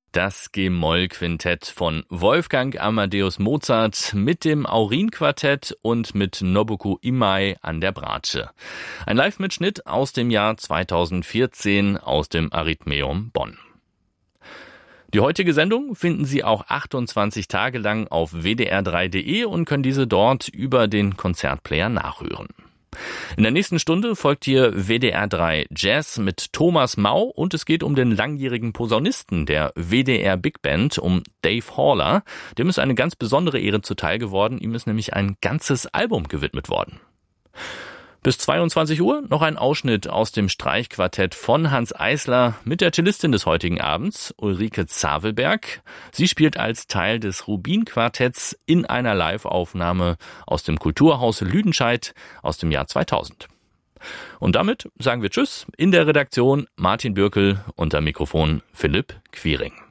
Das G-Moll-Quintett von Wolfgang Amadeus Mozart mit dem Aurin-Quartett und mit Nobuko Imai an der Bratsche. Ein Live-Mitschnitt aus dem Jahr 2014 aus dem Arrhythmeum Bonn. Die heutige Sendung finden Sie auch 28 Tage lang auf wdr3.de und können diese dort über den Konzertplayer nachhören. In der nächsten Stunde folgt hier WDR 3 Jazz mit Thomas Mau und es geht um den langjährigen Posaunisten der WDR Big Band, um Dave Haller. Dem ist eine ganz besondere Ehre zuteil geworden. Ihm ist nämlich ein ganzes Album gewidmet worden. Bis 22 Uhr noch ein Ausschnitt aus dem Streichquartett von Hanns Eisler mit der Cellistin des heutigen Abends, Ulrike Zavelberg. Sie spielt als Teil des Rubin-Quartetts in einer Live-Aufnahme aus dem Kulturhaus Lüdenscheid aus dem Jahr 2000. Und damit sagen wir Tschüss. In der Redaktion Martin Bürkel, unter Mikrofon Philipp Quiring.